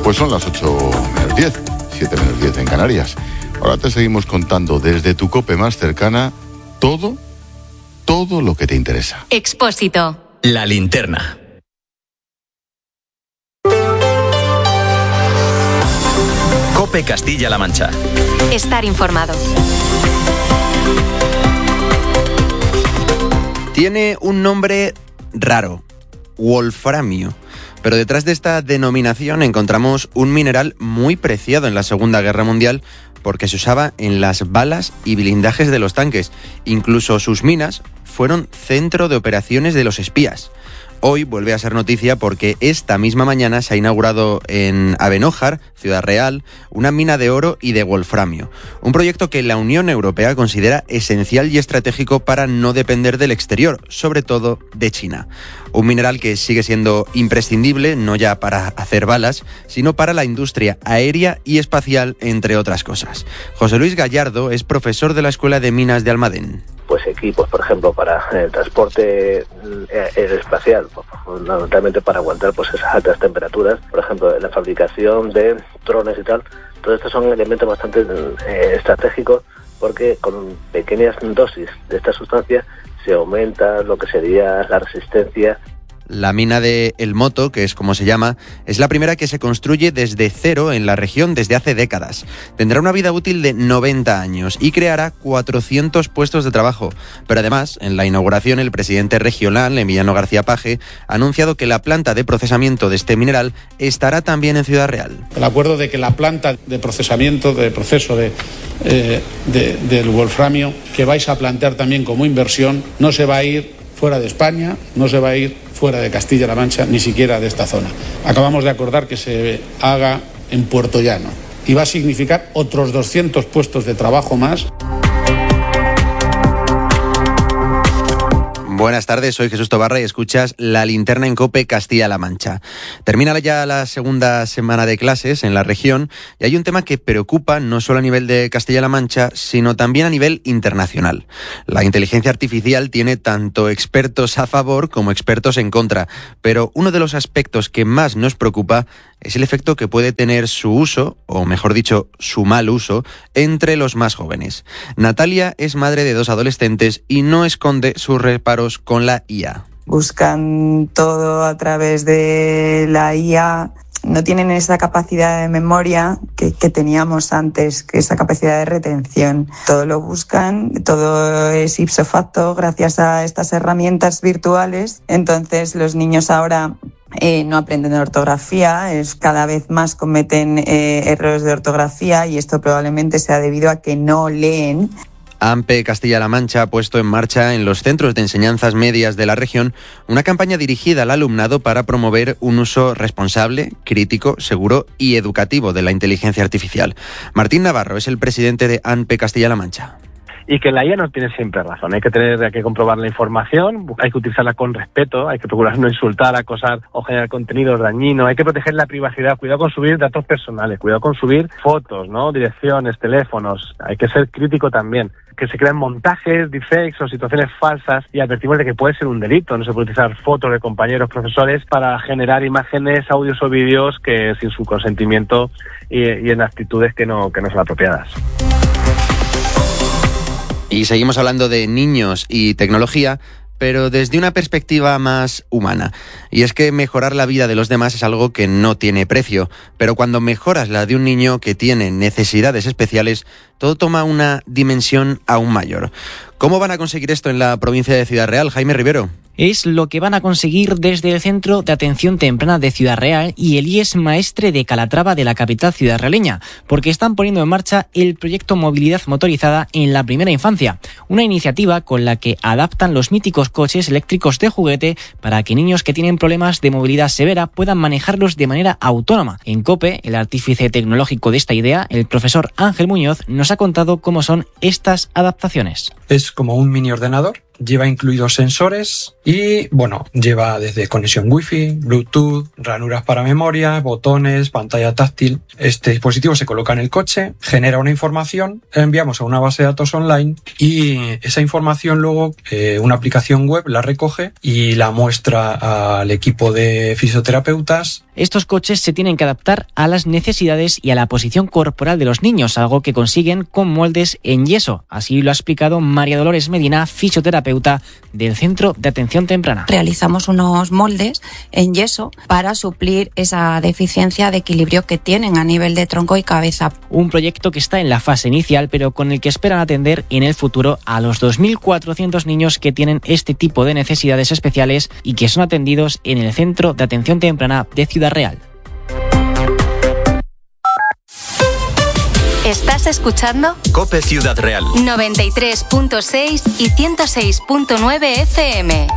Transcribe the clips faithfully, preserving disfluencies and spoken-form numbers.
Pues son las ocho menos diez, siete menos diez en Canarias. Ahora te seguimos contando desde tu COPE más cercana todo, todo lo que te interesa. Expósito. La linterna. COPE Castilla-La Mancha. Estar informado. Tiene un nombre raro, wolframio. Pero detrás de esta denominación encontramos un mineral muy preciado en la Segunda Guerra Mundial porque se usaba en las balas y blindajes de los tanques. Incluso sus minas fueron centro de operaciones de los espías. Hoy vuelve a ser noticia porque esta misma mañana se ha inaugurado en Abenójar, Ciudad Real, una mina de oro y de wolframio. Un proyecto que la Unión Europea considera esencial y estratégico para no depender del exterior, sobre todo de China. Un mineral que sigue siendo imprescindible, no ya para hacer balas, sino para la industria aérea y espacial, entre otras cosas. José Luis Gallardo es profesor de la Escuela de Minas de Almadén. Pues equipos, por ejemplo, para el transporte aeroespacial, fundamentalmente para aguantar pues esas altas temperaturas, por ejemplo, en la fabricación de drones y tal. Todo esto son elementos bastante eh, estratégicos porque con pequeñas dosis de esta sustancia se aumenta lo que sería la resistencia. La mina de El Moto, que es como se llama, es la primera que se construye desde cero en la región desde hace décadas. Tendrá una vida útil de noventa años y creará cuatrocientos puestos de trabajo. Pero además, en la inauguración, el presidente regional, Emiliano García Paje, ha anunciado que la planta de procesamiento de este mineral estará también en Ciudad Real. El acuerdo de que la planta de procesamiento, de proceso de, eh, de, del wolframio, que vais a plantear también como inversión, no se va a ir fuera de España, no se va a ir fuera de Castilla-La Mancha, ni siquiera de esta zona. Acabamos de acordar que se haga en Puerto Llano y va a significar otros doscientos puestos de trabajo más. Buenas tardes, soy Jesús Tobarra y escuchas La Linterna en COPE Castilla-La Mancha. Termina ya la segunda semana de clases en la región y hay un tema que preocupa no solo a nivel de Castilla-La Mancha, sino también a nivel internacional. La inteligencia artificial tiene tanto expertos a favor como expertos en contra, pero uno de los aspectos que más nos preocupa es el efecto que puede tener su uso, o mejor dicho, su mal uso, entre los más jóvenes. Natalia es madre de dos adolescentes y no esconde sus reparos con la I A. Buscan todo a través de la I A, no tienen esa capacidad de memoria que, que teníamos antes, que esa capacidad de retención. Todo lo buscan, todo es ipso facto gracias a estas herramientas virtuales. Entonces los niños ahora Eh, no aprenden ortografía, es, cada vez más cometen eh, errores de ortografía y esto probablemente sea debido a que no leen. AMPE Castilla-La Mancha ha puesto en marcha en los centros de enseñanzas medias de la región una campaña dirigida al alumnado para promover un uso responsable, crítico, seguro y educativo de la inteligencia artificial. Martín Navarro es el presidente de AMPE Castilla-La Mancha. Y que la I A no tiene siempre razón, hay que tener, hay que comprobar la información, hay que utilizarla con respeto, hay que procurar no insultar, acosar o generar contenido dañino, hay que proteger la privacidad, cuidado con subir datos personales, cuidado con subir fotos, ¿no? Direcciones, teléfonos, hay que ser crítico también. Que se crean montajes, deepfakes o situaciones falsas y advertimos de que puede ser un delito, no se puede utilizar fotos de compañeros, profesores para generar imágenes, audios o vídeos que sin su consentimiento y, y en actitudes que no, que no son apropiadas. Y seguimos hablando de niños y tecnología, pero desde una perspectiva más humana. Y es que mejorar la vida de los demás es algo que no tiene precio, pero cuando mejoras la de un niño que tiene necesidades especiales, todo toma una dimensión aún mayor. ¿Cómo van a conseguir esto en la provincia de Ciudad Real, Jaime Rivero? Es lo que van a conseguir desde el Centro de Atención Temprana de Ciudad Real y el I E S Maestre de Calatrava de la capital ciudadrealeña, porque están poniendo en marcha el proyecto Movilidad Motorizada en la Primera Infancia, una iniciativa con la que adaptan los míticos coches eléctricos de juguete para que niños que tienen problemas de movilidad severa puedan manejarlos de manera autónoma. En COPE, el artífice tecnológico de esta idea, el profesor Ángel Muñoz, nos ha contado cómo son estas adaptaciones. Es como un mini ordenador lleva incluidos sensores y, bueno, lleva desde conexión Wi-Fi, Bluetooth, ranuras para memoria, botones, pantalla táctil. Este dispositivo se coloca en el coche, genera una información, la enviamos a una base de datos online y esa información luego eh, una aplicación web la recoge y la muestra al equipo de fisioterapeutas. Estos coches se tienen que adaptar a las necesidades y a la posición corporal de los niños, algo que consiguen con moldes en yeso. Así lo ha explicado María Dolores Medina, fisioterapeuta del Centro de Atención Temprana. Realizamos unos moldes en yeso para suplir esa deficiencia de equilibrio que tienen a nivel de tronco y cabeza. Un proyecto que está en la fase inicial, pero con el que esperan atender en el futuro a los dos mil cuatrocientos niños que tienen este tipo de necesidades especiales y que son atendidos en el Centro de Atención Temprana de Ciudad Real. ¿Estás escuchando? COPE Ciudad Real. noventa y tres punto seis y ciento seis punto nueve F M.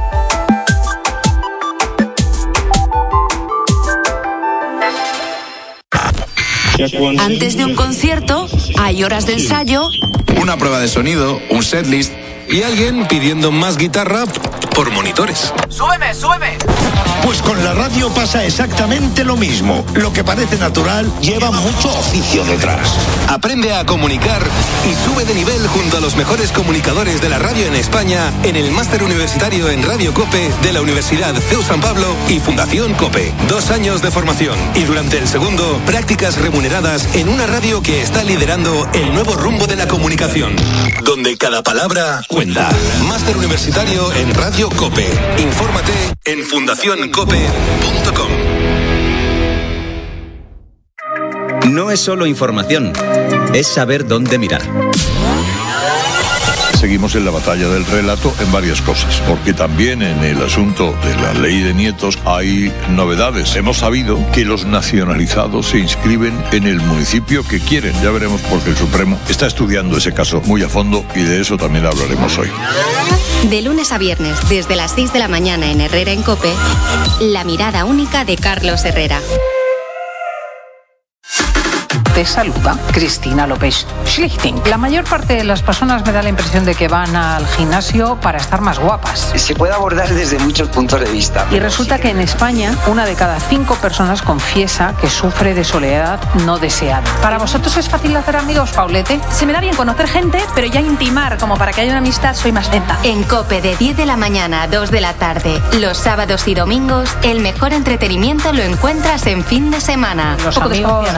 Antes de un concierto, hay horas de ensayo, una prueba de sonido, un setlist y alguien pidiendo más guitarra por monitores. ¡Súbeme, súbeme! Pues con la radio pasa exactamente lo mismo. Lo que parece natural lleva mucho oficio detrás. Aprende a comunicar y sube de nivel junto a los mejores comunicadores de la radio en España en el Máster Universitario en Radio COPE de la Universidad C E U San Pablo y Fundación COPE. Dos años de formación y durante el segundo, prácticas remuneradas en una radio que está liderando el nuevo rumbo de la comunicación, donde cada palabra cuenta. Máster Universitario en Radio COPE. Infórmate en fundación cope punto com. No es solo información, es saber dónde mirar. Seguimos en la batalla del relato en varias cosas, porque también en el asunto de la ley de nietos hay novedades. Hemos sabido que los nacionalizados se inscriben en el municipio que quieren. Ya veremos porque el Supremo está estudiando ese caso muy a fondo y de eso también hablaremos hoy. De lunes a viernes, desde las seis de la mañana en Herrera en COPE, la mirada única de Carlos Herrera. Te saluda Cristina López Schlichting. La mayor parte de las personas me da la impresión de que van al gimnasio para estar más guapas. Se puede abordar desde muchos puntos de vista. Y resulta que en España, una de cada cinco personas confiesa que sufre de soledad no deseada. ¿Para vosotros es fácil hacer amigos, Paulete? Se me da bien conocer gente, pero ya intimar, como para que haya una amistad, soy más lenta. En COPE de diez de la mañana a dos de la tarde, los sábados y domingos, el mejor entretenimiento lo encuentras en fin de semana. Los amigos